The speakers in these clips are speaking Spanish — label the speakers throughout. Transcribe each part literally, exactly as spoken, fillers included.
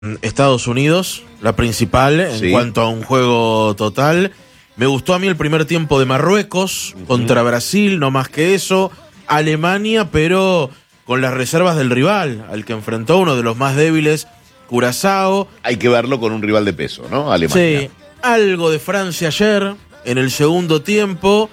Speaker 1: Estados Unidos, la principal en
Speaker 2: Sí.
Speaker 1: cuanto a un juego total. Me gustó a mí el primer tiempo de Marruecos uh-huh. contra Brasil, no más que eso. Alemania, pero con las reservas del rival, al que enfrentó uno de los más débiles, Curazao.
Speaker 2: Hay que verlo con un rival de peso, ¿no? Alemania.
Speaker 1: Sí, algo de Francia ayer, en el segundo tiempo,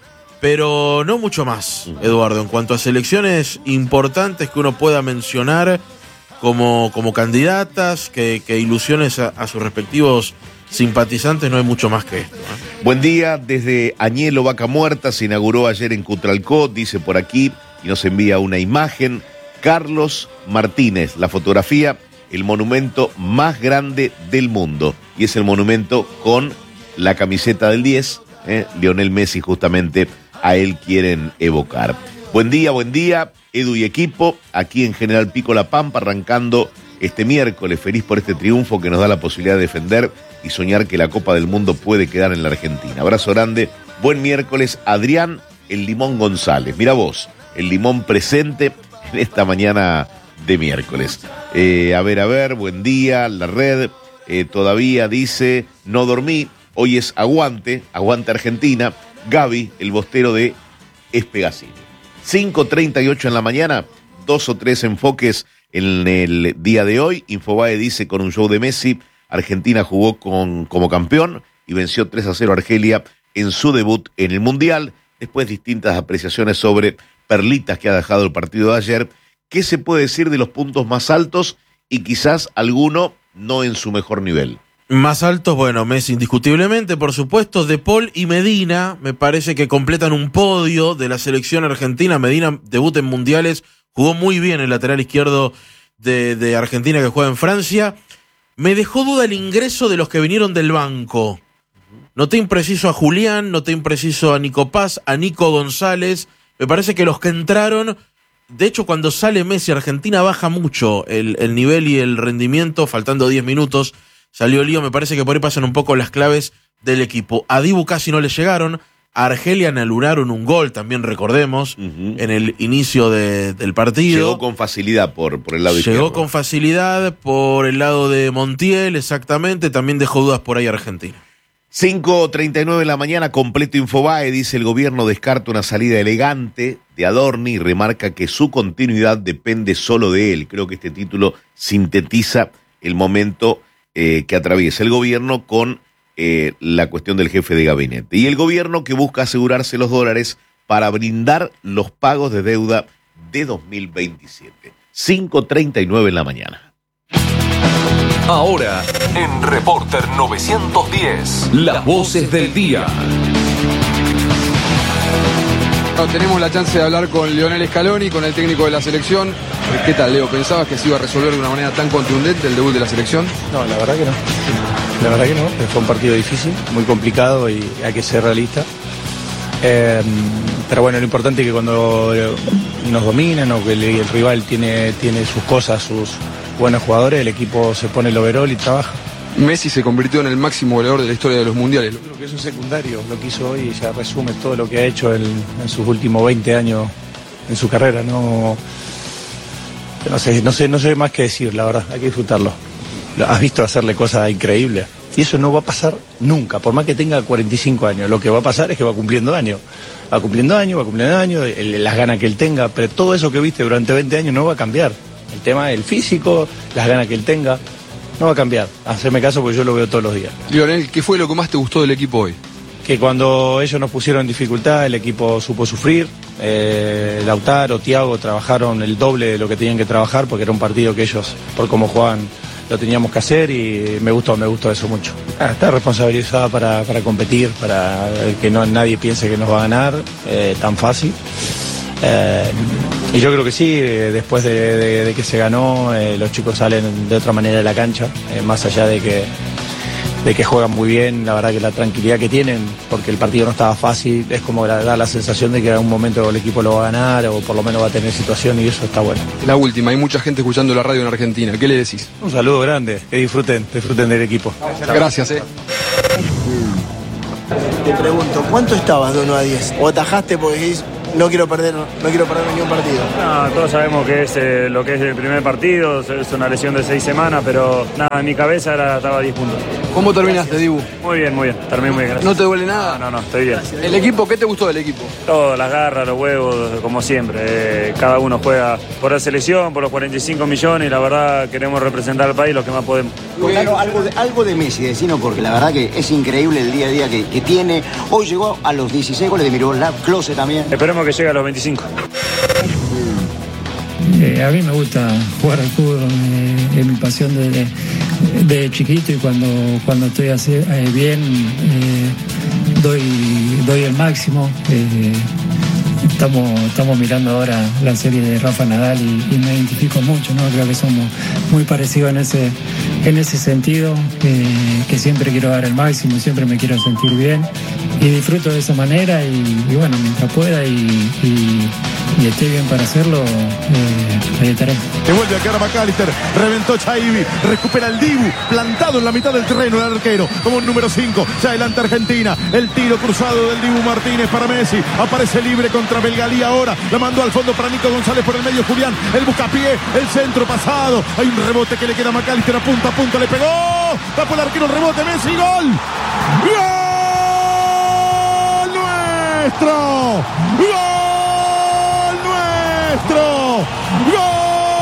Speaker 1: pero no mucho más, uh-huh. Eduardo. En cuanto a selecciones importantes que uno pueda mencionar como, como candidatas, que, que ilusiones a, a sus respectivos simpatizantes, no hay mucho más que esto, ¿eh?
Speaker 2: Buen día, desde Añelo Vaca Muerta, se inauguró ayer en Cutralcó, dice por aquí, y nos envía una imagen. Carlos Martínez, la fotografía, el monumento más grande del mundo, y es el monumento con la camiseta del diez, ¿eh? Lionel Messi, justamente a él quieren evocar. Buen día, buen día, Edu y equipo, aquí en General Pico La Pampa, arrancando este miércoles, feliz por este triunfo que nos da la posibilidad de defender y soñar que la Copa del Mundo puede quedar en la Argentina. Abrazo grande, buen miércoles, Adrián El Limón González. Mira vos, el limón presente en esta mañana de miércoles. Eh, a ver, a ver, buen día, la red, eh, todavía dice, no dormí, hoy es aguante, aguante Argentina, Gaby, el bostero de Espegasini. cinco treinta y ocho en la mañana, dos o tres enfoques en el día de hoy. Infobae dice, con un show de Messi, Argentina jugó con, como campeón y venció tres a cero a Argelia en su debut en el Mundial. Después distintas apreciaciones sobre perlitas que ha dejado el partido de ayer. ¿Qué se puede decir de los puntos más altos y quizás alguno no en su mejor nivel?
Speaker 1: Más altos, bueno, Messi indiscutiblemente, por supuesto. De Paul y Medina me parece que completan un podio de la selección argentina. Medina debut en mundiales, jugó muy bien el lateral izquierdo de, de Argentina que juega en Francia. Me dejó duda el ingreso de los que vinieron del banco. Noté impreciso a Julián, noté impreciso a Nico Paz, a Nico González. Me parece que los que entraron, de hecho cuando sale Messi, Argentina baja mucho el, el nivel y el rendimiento, faltando diez minutos. Salió Lío, me parece que por ahí pasan un poco las claves del equipo. A Dibu casi no le llegaron, a Argelia anularon un gol, también recordemos, uh-huh. en el inicio de, del partido.
Speaker 2: Llegó con facilidad por, por el lado
Speaker 1: Llegó
Speaker 2: izquierdo.
Speaker 1: Llegó con facilidad por el lado de Montiel, exactamente, también dejó dudas por ahí Argentina.
Speaker 2: cinco treinta y nueve de la mañana, completo Infobae, dice el gobierno descarta una salida elegante de Adorni y remarca que su continuidad depende solo de él. Creo que este título sintetiza el momento Eh, que atraviesa el gobierno con eh, la cuestión del jefe de gabinete. Y el gobierno que busca asegurarse los dólares para brindar los pagos de deuda de dos mil veintisiete. cinco treinta y nueve en la mañana.
Speaker 3: Ahora, en Reporter novecientos diez, las voces del día.
Speaker 4: Tenemos la chance de hablar con Lionel Scaloni, con el técnico de la selección. ¿Qué tal, Leo? ¿Pensabas que se iba a resolver de una manera tan contundente el debut de la selección?
Speaker 5: No, la verdad que no. La verdad que no. Fue un partido difícil, muy complicado y hay que ser realista. Eh, pero bueno, lo importante es que cuando nos dominan o que el, el rival tiene, tiene sus cosas, sus buenos jugadores, el equipo se pone el overall y trabaja.
Speaker 4: Messi se convirtió en el máximo goleador de la historia de los mundiales.
Speaker 5: Creo que es un secundario, lo que hizo hoy ya resume todo lo que ha hecho en, en sus últimos veinte años en su carrera. No, no sé, no sé, no sé más que decir, la verdad, hay que disfrutarlo. Has visto hacerle cosas increíbles y eso no va a pasar nunca, por más que tenga cuarenta y cinco años. Lo que va a pasar es que va cumpliendo años, va cumpliendo años, va cumpliendo años, el, las ganas que él tenga, pero todo eso que viste durante veinte años no va a cambiar. El tema del físico, las ganas que él tenga. No va a cambiar, haceme caso porque yo lo veo todos los días.
Speaker 4: Lionel, ¿qué fue lo que más te gustó del equipo hoy?
Speaker 5: Que cuando ellos nos pusieron en dificultad, el equipo supo sufrir. Eh, Lautaro, Thiago trabajaron el doble de lo que tenían que trabajar porque era un partido que ellos, por cómo jugaban, lo teníamos que hacer y me gustó, me gustó eso mucho. Ah, está responsabilizada para, para competir, para que no nadie piense que nos va a ganar eh, tan fácil. Eh, y yo creo que sí, eh, después de, de, de que se ganó, eh, los chicos salen de otra manera de la cancha, eh, más allá de que, de que juegan muy bien, la verdad que la tranquilidad que tienen, porque el partido no estaba fácil, es como da la, la sensación de que en algún momento el equipo lo va a ganar o por lo menos va a tener situación y eso está bueno.
Speaker 4: La última, hay mucha gente escuchando la radio en Argentina, ¿qué le decís?
Speaker 5: Un saludo grande, que disfruten, disfruten del equipo.
Speaker 4: Gracias, eh.
Speaker 6: Te pregunto, ¿cuánto estabas de uno a diez? ¿O atajaste porque decís, no quiero perder, no quiero perder ningún partido.
Speaker 7: No, todos sabemos que es eh, lo que es el primer partido, es una lesión de seis semanas, pero nada, en mi cabeza era, estaba a diez puntos.
Speaker 4: ¿Cómo terminaste, Dibu?
Speaker 7: Muy bien, muy bien, terminé muy bien. Gracias.
Speaker 4: ¿No te duele nada?
Speaker 7: No, no, no, estoy bien.
Speaker 4: ¿El equipo? ¿Qué te gustó del equipo?
Speaker 7: Todo, las garras, los huevos, como siempre. Eh, cada uno juega por la selección, por los cuarenta y cinco millones y la verdad queremos representar al país lo que más podemos.
Speaker 8: Claro, algo de, algo de Messi, decinos, porque la verdad que es increíble el día a día que, que tiene. Hoy llegó a los dieciséis goles de Miroslav Klose también.
Speaker 7: Esperemos que llegue a los veinticinco.
Speaker 9: Eh, a mí me gusta jugar al fútbol, eh, es mi pasión desde de chiquito y cuando, cuando estoy así, eh, bien eh, doy, doy el máximo. Eh, estamos, estamos mirando ahora la serie de Rafa Nadal y, y me identifico mucho, ¿no? Creo que somos muy parecidos en ese, en ese sentido, eh, que siempre quiero dar el máximo, siempre me quiero sentir bien y disfruto de esa manera y, y bueno, mientras pueda y, y, y esté bien para hacerlo, eh, ahí estaré.
Speaker 10: Que vuelve a quedar McAllister, reventó Chaibi, recupera el Dibu, plantado en la mitad del terreno el arquero, como un número cinco, ya adelanta Argentina, el tiro cruzado del Dibu Martínez para Messi, aparece libre contra Belgalí ahora, la mandó al fondo para Nico González por el medio Julián, el buscapié, el centro pasado, hay un rebote que le queda a McAllister a punta a punta, le pegó, tapó el arquero, el rebote, Messi, gol, ¡gol! ¡Nuestro! ¡Gol nuestro! ¡Gol!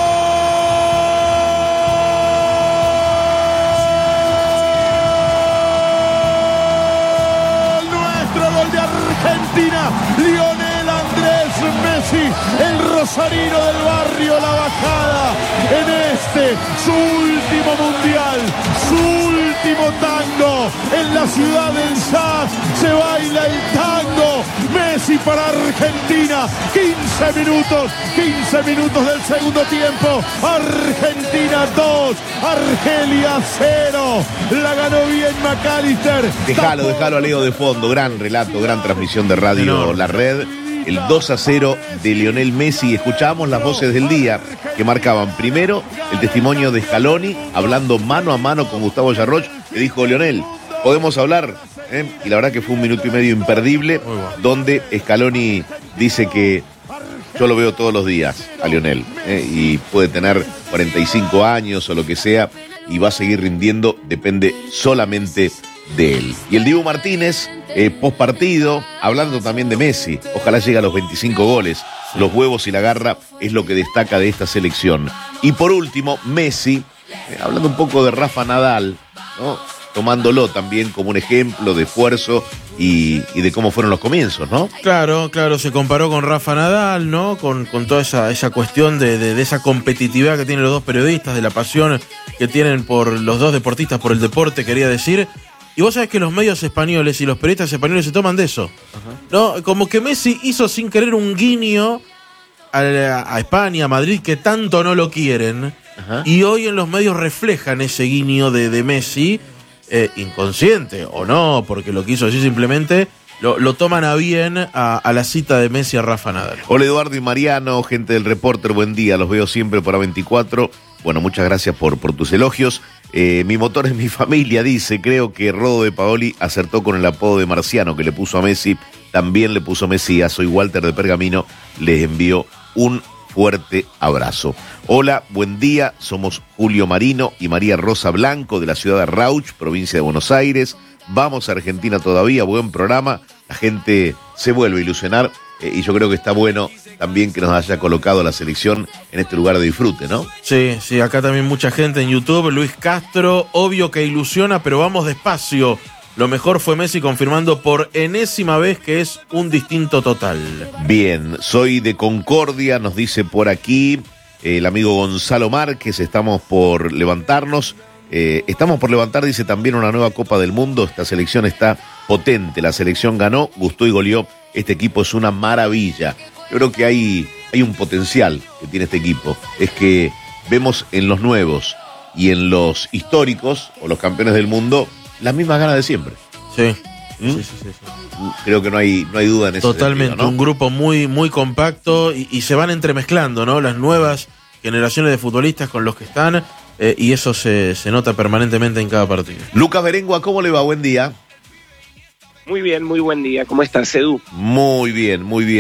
Speaker 10: ¡Nuestro gol de Argentina! Lionel Andrés Messi, el rosarino del barrio La Bajada, en este, su último mundial, su último tango, en la ciudad del jazz, se baila el tango, Messi para Argentina, quince minutos, quince minutos del segundo tiempo, Argentina dos, Argelia cero, la ganó bien McAllister.
Speaker 2: Dejalo, dejalo a Leo de fondo, gran relato, gran transmisión de radio La Red. El dos a cero de Lionel Messi. Escuchábamos las voces del día que marcaban primero el testimonio de Scaloni hablando mano a mano con Gustavo Yarroch, que dijo: Lionel, podemos hablar, ¿eh? Y la verdad que fue un minuto y medio imperdible, donde Scaloni dice que yo lo veo todos los días a Lionel, ¿eh? Y puede tener cuarenta y cinco años o lo que sea y va a seguir rindiendo, depende solamente de él. Y el Dibu Martínez, eh, post partido, hablando también de Messi, ojalá llegue a los veinticinco goles, los huevos y la garra es lo que destaca de esta selección. Y por último, Messi, eh, hablando un poco de Rafa Nadal, ¿no? Tomándolo también como un ejemplo de esfuerzo y, y de cómo fueron los comienzos, ¿no?
Speaker 1: Claro, claro, se comparó con Rafa Nadal, ¿no? Con, con toda esa, esa cuestión de, de, de esa competitividad que tienen los dos periodistas, de la pasión que tienen por los dos deportistas, por el deporte, quería decir. Y vos sabés que los medios españoles y los periodistas españoles se toman de eso, uh-huh. ¿No? Como que Messi hizo sin querer un guiño a, a España, a Madrid, que tanto no lo quieren, uh-huh. Y hoy en los medios reflejan ese guiño de, de Messi, eh, inconsciente o no, porque lo quiso decir simplemente, lo, lo toman a bien a, a la cita de Messi a Rafa Nadal.
Speaker 2: Hola Eduardo y Mariano, gente del Reporter, buen día, los veo siempre por A veinticuatro. Bueno, muchas gracias por, por tus elogios. Eh, mi motor es mi familia, dice. Creo que Rodo de Paoli acertó con el apodo de Marciano que le puso a Messi. También le puso Mesías. Soy Walter de Pergamino. Les envío un fuerte abrazo. Hola, buen día. Somos Julio Marino y María Rosa Blanco de la ciudad de Rauch, provincia de Buenos Aires. Vamos a Argentina todavía. Buen programa. La gente se vuelve a ilusionar. Eh, y yo creo que está bueno también que nos haya colocado la selección en este lugar de disfrute, ¿no?
Speaker 1: Sí, sí, acá también mucha gente en YouTube. Luis Castro, obvio que ilusiona, pero vamos despacio. Lo mejor fue Messi confirmando por enésima vez que es un distinto total.
Speaker 2: Bien, soy de Concordia, nos dice por aquí eh, el amigo Gonzalo Márquez, estamos por levantarnos. Eh, estamos por levantar, dice también, una nueva Copa del Mundo. Esta selección está potente, la selección ganó, gustó y goleó. Este equipo es una maravilla. Yo creo que hay, hay un potencial que tiene este equipo. Es que vemos en los nuevos y en los históricos o los campeones del mundo las mismas ganas de siempre.
Speaker 1: Sí.
Speaker 2: ¿Mm?
Speaker 1: Sí, sí, sí, sí.
Speaker 2: Creo que no hay, no hay duda en eso.
Speaker 1: Totalmente, sentido, ¿no? Un grupo muy, muy compacto y, y se van entremezclando, ¿no? Las nuevas generaciones de futbolistas con los que están eh, y eso se, se nota permanentemente en cada partido.
Speaker 2: Lucas Berengua, ¿cómo le va? Buen día.
Speaker 11: Muy bien, muy buen día. ¿Cómo estás, Edu?
Speaker 2: Muy bien, muy bien.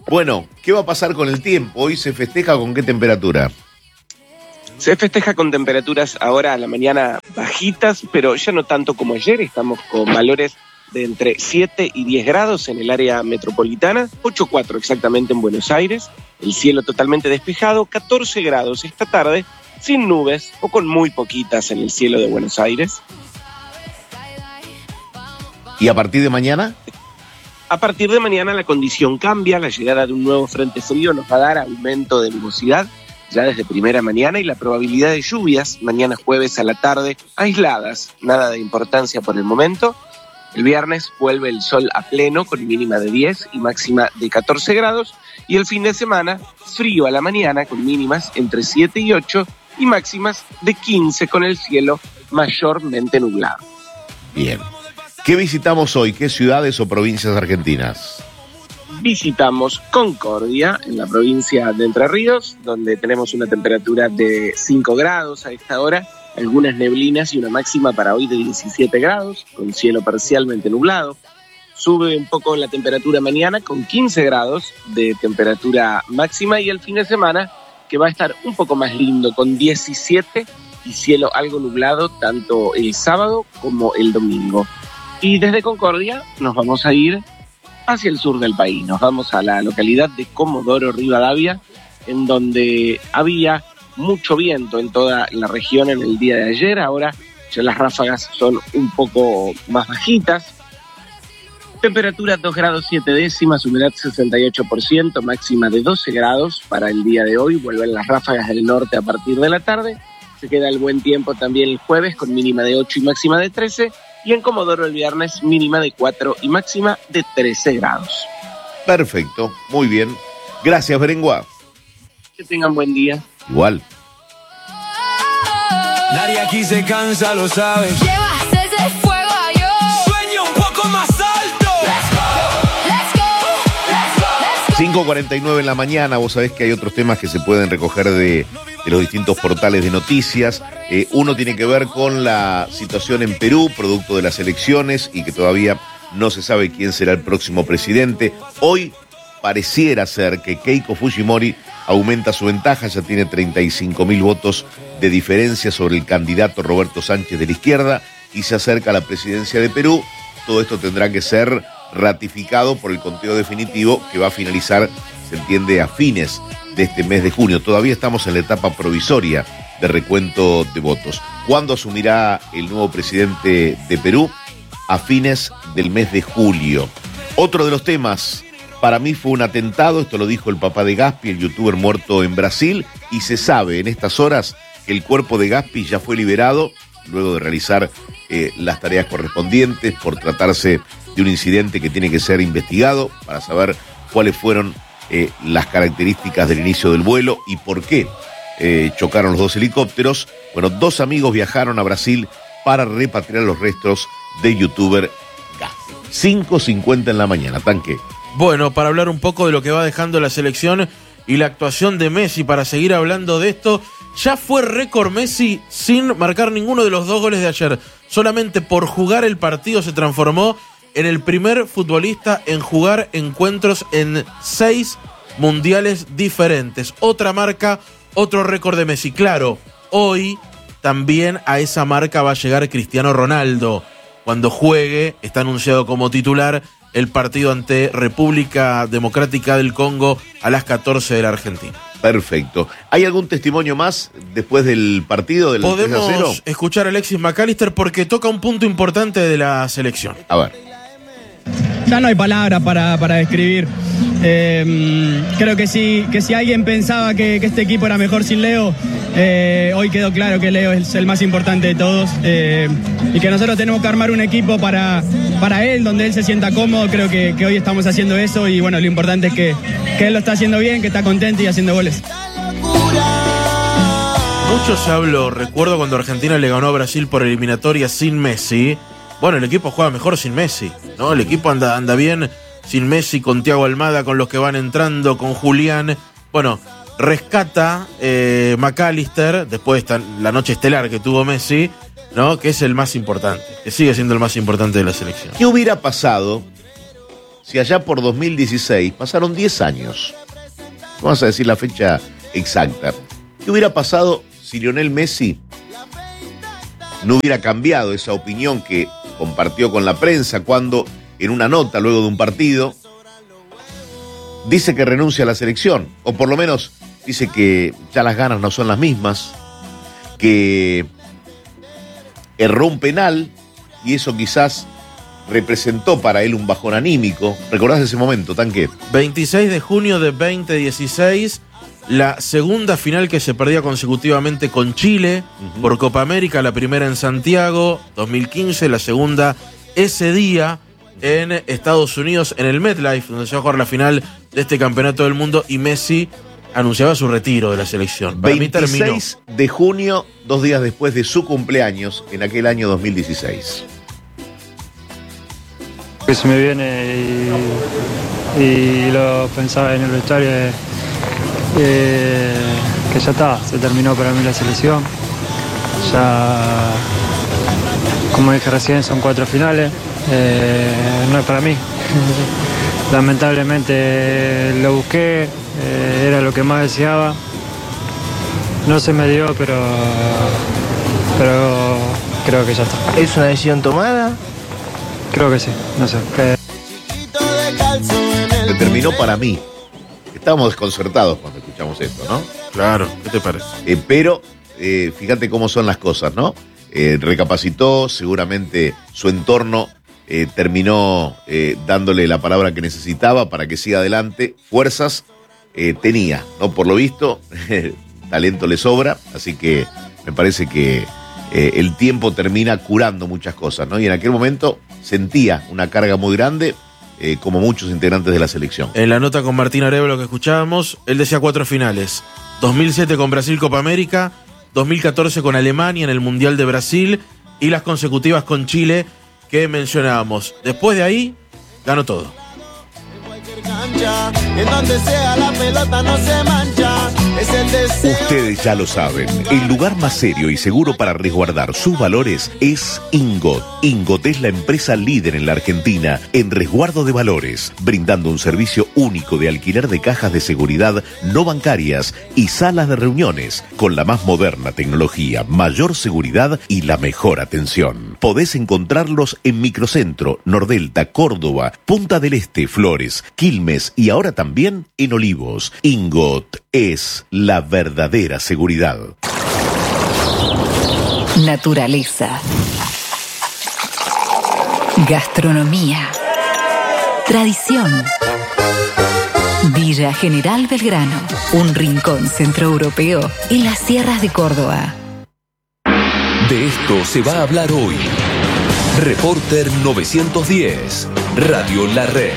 Speaker 2: Bueno, ¿qué va a pasar con el tiempo? ¿Hoy se festeja con qué temperatura?
Speaker 11: Se festeja con temperaturas ahora a la mañana bajitas, pero ya no tanto como ayer. Estamos con valores de entre siete y diez grados en el área metropolitana, ocho coma cuatro exactamente en Buenos Aires. El cielo totalmente despejado, catorce grados esta tarde, sin nubes o con muy poquitas en el cielo de Buenos Aires.
Speaker 2: ¿Y a partir de mañana?
Speaker 11: A partir de mañana la condición cambia, la llegada de un nuevo frente frío nos va a dar aumento de nubosidad ya desde primera mañana y la probabilidad de lluvias mañana jueves a la tarde, aisladas, nada de importancia por el momento. El viernes vuelve el sol a pleno con mínima de diez y máxima de catorce grados y el fin de semana frío a la mañana con mínimas entre siete y ocho y máximas de quince con el cielo mayormente nublado.
Speaker 2: Bien. ¿Qué visitamos hoy? ¿Qué ciudades o provincias argentinas?
Speaker 11: Visitamos Concordia, en la provincia de Entre Ríos, donde tenemos una temperatura de cinco grados a esta hora, algunas neblinas y una máxima para hoy de diecisiete grados, con cielo parcialmente nublado. Sube un poco la temperatura mañana con quince grados de temperatura máxima y el fin de semana que va a estar un poco más lindo con diecisiete y cielo algo nublado tanto el sábado como el domingo. Y desde Concordia nos vamos a ir hacia el sur del país. Nos vamos a la localidad de Comodoro Rivadavia, en donde había mucho viento en toda la región en el día de ayer. Ahora ya las ráfagas son un poco más bajitas. Temperatura dos grados siete décimas, humedad sesenta y ocho por ciento, máxima de doce grados para el día de hoy. Vuelven las ráfagas del norte a partir de la tarde. Se queda el buen tiempo también el jueves con mínima de ocho y máxima de trece. Y en Comodoro el viernes mínima de cuatro y máxima de trece grados.
Speaker 2: Perfecto, muy bien. Gracias, Berengua.
Speaker 11: Que tengan buen día.
Speaker 2: Igual.
Speaker 12: Nadie aquí se cansa, lo sabes.
Speaker 13: Llevas ese fuego a yo.
Speaker 12: Sueña un poco más alto.
Speaker 13: Let's go, let's go, let's go, let's go.
Speaker 2: cinco cuarenta y nueve en la mañana, vos sabés que hay otros temas que se pueden recoger de, de los distintos portales de noticias. Eh, uno tiene que ver con la situación en Perú, producto de las elecciones y que todavía no se sabe quién será el próximo presidente. Hoy pareciera ser que Keiko Fujimori aumenta su ventaja, ya tiene treinta y cinco mil votos de diferencia sobre el candidato Roberto Sánchez de la izquierda y se acerca a la presidencia de Perú. Todo esto tendrá que ser ratificado por el conteo definitivo que va a finalizar, se entiende, a fines de este mes de junio. Todavía estamos en la etapa provisoria de recuento de votos. ¿Cuándo asumirá el nuevo presidente de Perú? A fines del mes de julio. Otro de los temas, para mí fue un atentado, esto lo dijo el papá de Gaspi, el youtuber muerto en Brasil, y se sabe en estas horas que el cuerpo de Gaspi ya fue liberado luego de realizar eh, las tareas correspondientes por tratarse de un incidente que tiene que ser investigado para saber cuáles fueron eh, las características del inicio del vuelo y por qué eh, chocaron los dos helicópteros. Bueno, dos amigos viajaron a Brasil para repatriar los restos del youtuber Gaspi. cinco cincuenta en la mañana, tanque.
Speaker 1: Bueno, para hablar un poco de lo que va dejando la selección y la actuación de Messi, para seguir hablando de esto, ya fue récord Messi sin marcar ninguno de los dos goles de ayer. Solamente por jugar el partido se transformó en el primer futbolista en jugar encuentros en seis mundiales diferentes. Otra marca, otro récord de Messi. Claro, hoy también a esa marca va a llegar Cristiano Ronaldo. Cuando juegue, está anunciado como titular el partido ante República Democrática del Congo a las catorce de la Argentina.
Speaker 2: Perfecto. ¿Hay algún testimonio más después del partido del tres a cero?
Speaker 1: Podemos escuchar a Alexis McAllister porque toca un punto importante de la selección.
Speaker 2: A ver.
Speaker 14: Ya no hay palabras para, para describir. Eh, creo que si, que si alguien pensaba que, que este equipo era mejor sin Leo, eh, hoy quedó claro que Leo es el más importante de todos eh, y que nosotros tenemos que armar un equipo para, para él, donde él se sienta cómodo. Creo que, que hoy estamos haciendo eso y bueno, lo importante es que, que él lo está haciendo bien, que está contento y haciendo goles.
Speaker 1: Mucho se habló, recuerdo cuando Argentina le ganó a Brasil por eliminatoria sin Messi. Bueno, el equipo juega mejor sin Messi, ¿no? El equipo anda, anda bien sin Messi, con Thiago Almada, con los que van entrando, con Julián. Bueno, rescata eh, McAllister, después de esta, la noche estelar que tuvo Messi, ¿no? Que es el más importante, que sigue siendo el más importante de la selección.
Speaker 2: ¿Qué hubiera pasado si allá por dos mil dieciséis pasaron diez años, vamos a decir la fecha exacta, ¿qué hubiera pasado si Lionel Messi no hubiera cambiado esa opinión que compartió con la prensa cuando en una nota luego de un partido dice que renuncia a la selección, o por lo menos dice que ya las ganas no son las mismas, que erró un penal y eso quizás representó para él un bajón anímico? ¿Recordás ese momento, Tanque?
Speaker 1: veintiséis de junio de veinte dieciséis, la segunda final que se perdía consecutivamente con Chile, uh-huh, por Copa América, la primera en Santiago, dos mil quince, la segunda ese día en Estados Unidos, en el MetLife, donde se va a jugar la final de este campeonato del mundo, y Messi anunciaba su retiro de la selección. Para
Speaker 2: veintiséis de junio, dos días después de su cumpleaños, en aquel año dos mil dieciséis.
Speaker 15: Que se me viene y, y lo pensaba en el vestuario, eh, eh, que ya está, se terminó para mí la selección. Ya, como dije recién, son cuatro finales, eh, no es para mí. Lamentablemente lo busqué, eh, era lo que más deseaba. No se me dio, pero, pero creo que ya está.
Speaker 6: ¿Es una decisión tomada?
Speaker 15: Creo que sí, no sé. Que...
Speaker 2: Se terminó para mí. Estábamos desconcertados cuando escuchamos esto, ¿no?
Speaker 1: Claro, ¿qué te parece?
Speaker 2: Eh, pero eh, fíjate cómo son las cosas, ¿no? Eh, recapacitó, seguramente su entorno eh, terminó eh, dándole la palabra que necesitaba para que siga adelante. Fuerzas eh, tenía, ¿no? Por lo visto, talento le sobra, así que me parece que eh, el tiempo termina curando muchas cosas, ¿no? Y en aquel momento sentía una carga muy grande, eh, como muchos integrantes de la selección.
Speaker 1: En la nota con Martín Arévalo que escuchábamos, él decía cuatro finales: dos mil siete con Brasil Copa América, dos mil catorce con Alemania en el Mundial de Brasil y las consecutivas con Chile que mencionábamos. Después de ahí, ganó todo.
Speaker 16: En donde sea la pelota no se mancha, es el deseo.
Speaker 2: Ustedes ya lo saben, el lugar más serio y seguro para resguardar sus valores es Ingot. Ingot es la empresa líder en la Argentina en resguardo de valores, brindando un servicio único de alquiler de cajas de seguridad no bancarias y salas de reuniones con la más moderna tecnología, mayor seguridad y la mejor atención. Podés encontrarlos en Microcentro, Nordelta, Córdoba, Punta del Este, Flores, Quilmes y ahora también en Olivos. Ingot es la verdadera seguridad.
Speaker 17: Naturaleza. Gastronomía. Tradición. Villa General Belgrano, un rincón centroeuropeo en las sierras de Córdoba.
Speaker 3: De esto se va a hablar hoy. Reporter novecientos diez, Radio La Red.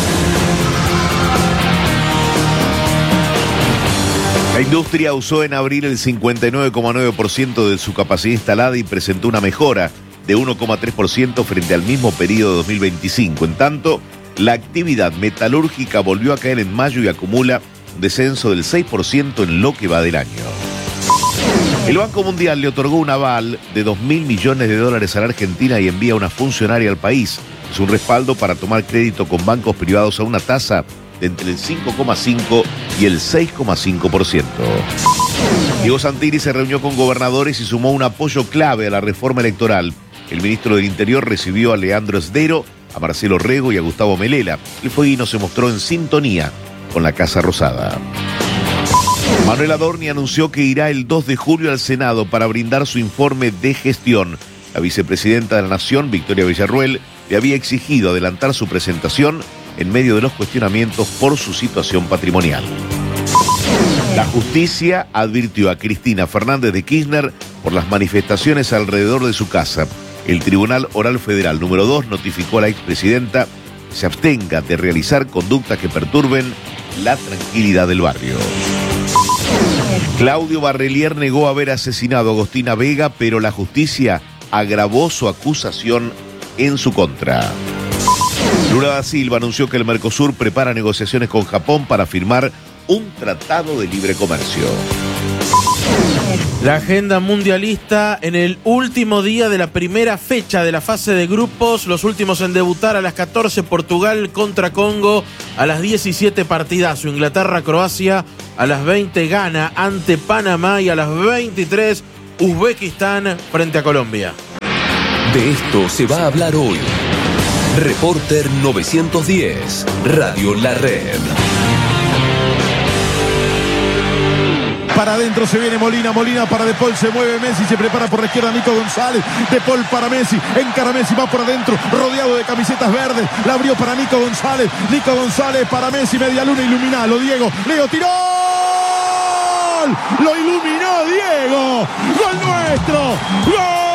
Speaker 2: La industria usó en abril el cincuenta y nueve coma nueve por ciento de su capacidad instalada y presentó una mejora de uno coma tres por ciento frente al mismo periodo de dos mil veinticinco. En tanto, la actividad metalúrgica volvió a caer en mayo y acumula un descenso del seis por ciento en lo que va del año. El Banco Mundial le otorgó un aval de dos mil millones de dólares a la Argentina y envía una funcionaria al país. Es un respaldo para tomar crédito con bancos privados a una tasa de entre el cinco coma cinco y el seis coma cinco por ciento. Diego Santilli se reunió con gobernadores y sumó un apoyo clave a la reforma electoral. El ministro del Interior recibió a Leandro Esdero, a Marcelo Rego y a Gustavo Melela. El fueguino se mostró en sintonía con la Casa Rosada. Manuel Adorni anunció que irá el dos de julio al Senado para brindar su informe de gestión. La vicepresidenta de la Nación, Victoria Villarruel, le había exigido adelantar su presentación en medio de los cuestionamientos por su situación patrimonial. La justicia advirtió a Cristina Fernández de Kirchner por las manifestaciones alrededor de su casa. El Tribunal Oral Federal número dos notificó a la expresidenta que se abstenga de realizar conductas que perturben la tranquilidad del barrio. Claudio Barrelier negó haber asesinado a Agostina Vega, pero la justicia agravó su acusación en su contra. Lula da Silva anunció que el Mercosur prepara negociaciones con Japón para firmar un tratado de libre comercio.
Speaker 1: La agenda mundialista en el último día de la primera fecha de la fase de grupos. Los últimos en debutar: a las catorce Portugal contra Congo, a las diecisiete partidazo Inglaterra-Croacia, a las veinte Ghana ante Panamá y a las veintitrés Uzbekistán frente a Colombia.
Speaker 3: De esto se va a hablar hoy. Reporter novecientos diez, Radio La Red.
Speaker 10: Para adentro se viene Molina, Molina para De Paul, se mueve Messi, se prepara por la izquierda Nico González, De Paul para Messi, encara Messi, va por adentro, rodeado de camisetas verdes, la abrió para Nico González, Nico González para Messi, media luna, iluminalo, Diego, Leo tiró, ¡gol! Lo iluminó Diego, gol nuestro, gol.